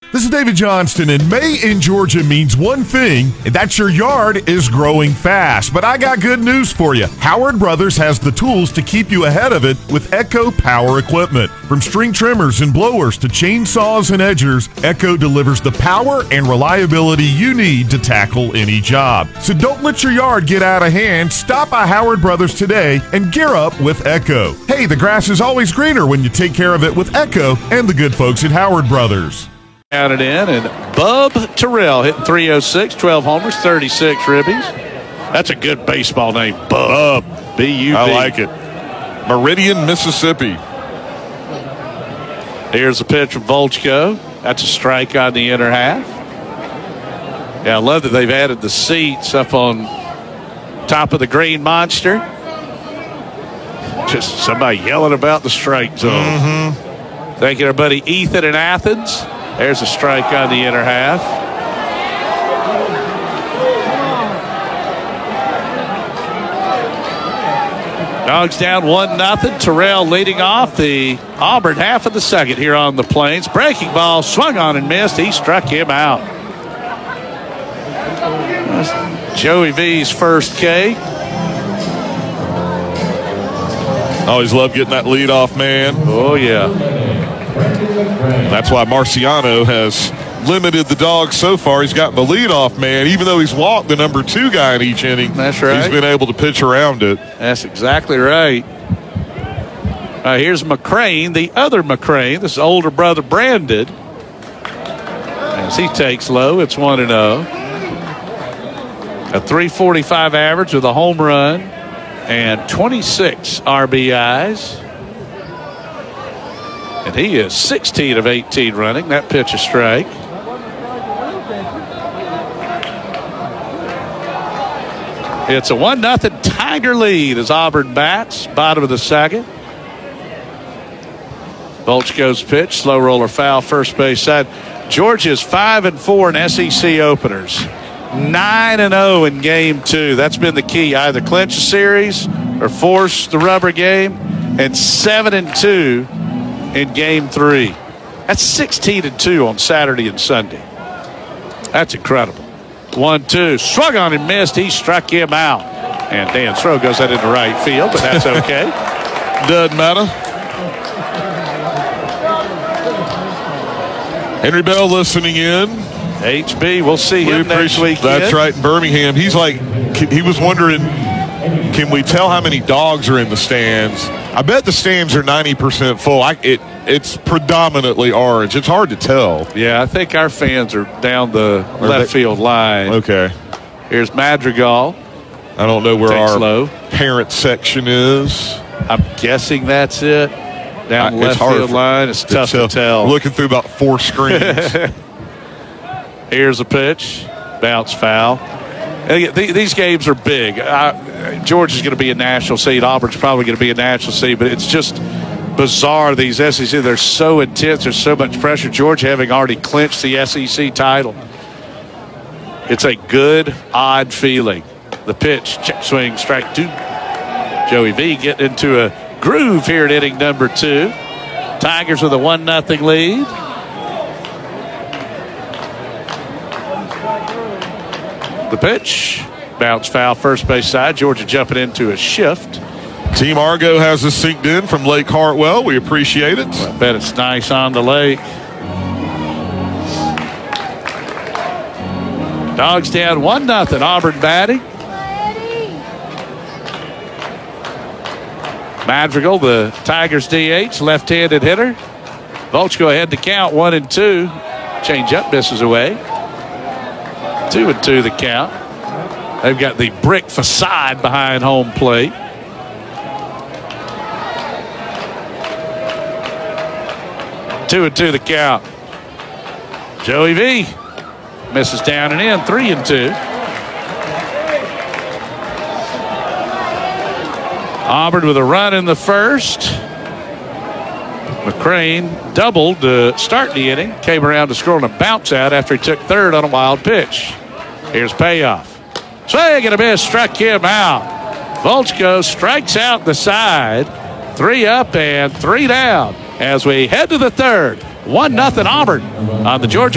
This is David Johnston, and May in Georgia means one thing, and that's your yard is growing fast. But I got good news for you. Howard Brothers has the tools to keep you ahead of it with Echo Power Equipment. From string trimmers and blowers to chainsaws and edgers, Echo delivers the power and reliability you need to tackle any job. So don't let your yard get out of hand. Stop by Howard Brothers today and gear up with Echo. Hey, the grass is always greener when you take care of it with Echo and the good folks at Howard Brothers. Counted in, and Bub Terrell hitting 306, 12 homers, 36 ribbies. That's a good baseball name, Bub. B-U-B. I like it. Meridian, Mississippi. Here's a pitch from Volchko. That's a strike on the inner half. Yeah, I love that they've added the seats up on top of the green monster. Just somebody yelling about the strike zone. Mm-hmm. Thank you, our buddy Ethan in Athens. There's a strike on the inner half. Dogs down 1-0. Terrell leading off the Auburn half of the second here on the Plains. Breaking ball swung on and missed. He struck him out. That's Joey V's first K. Always love getting that leadoff man. Oh, yeah. That's why Marciano has limited the dogs so far. He's gotten the leadoff man, even though he's walked the number 2 guy in each inning. That's right. He's been able to pitch around it. That's exactly right. Here's McCrane, the other McCrane. This is older brother Brandon. As he takes low, it's 1-0. A .345 average with a home run and 26 RBIs. And he is 16 of 18 running. That pitch a strike. It's a 1-0 Tiger lead as Auburn bats. Bottom of the second. Volchko's pitch. Slow roller foul. First base side. Georgia's 5-4 in SEC openers. 9-0 in game 2. That's been the key. Either clinch a series or force the rubber game. And 7-2 in game 3. That's 16-2 on Saturday and Sunday. That's incredible. 1-2. Swung on and missed. He struck him out. And Dan Stroh goes that into right field, but that's okay. Doesn't matter. Henry Bell listening in. HB, we'll see him next week. That's right, in Birmingham. He's like, he was wondering, can we tell how many dogs are in the stands? I bet the stands are 90% full. It's predominantly orange. It's hard to tell. Yeah, I think our fans are down the left field line. Okay. Here's Madrigal. I don't know where Takes our low. Parent section is. I'm guessing that's it. Down the left field line. It's tough to tell. Looking through about 4 screens. Here's a pitch. Bounce foul. These games are big. Georgia's going to be a national seed. Auburn's probably going to be a national seed, but it's just bizarre. These SEC, they're so intense. There's so much pressure. Georgia having already clinched the SEC title. It's a good, odd feeling. The pitch, check swing, strike 2. Joey V getting into a groove here at inning number 2. Tigers with a 1-0 lead. The pitch, bounce foul, first base side. Georgia jumping into a shift. Team Argo has us synced in from Lake Hartwell. We appreciate it. I bet it's nice on the lake. Dogs down 1-0. Auburn batting. Madrigal, the Tigers DH, left-handed hitter. Volchko ahead to count 1-2. Change up misses away. 2-2 the count. They've got the brick facade behind home plate. Two and 2 the count. Joey V misses down and in. 3-2. Auburn with a run in the first. McCrane doubled to start the inning. Came around to score on a bounce out after he took third on a wild pitch. Here's payoff. Swing and a miss. Struck him out. Volchko strikes out the side. 3 up and 3 down as we head to the third. 1-0 Auburn on the Georgia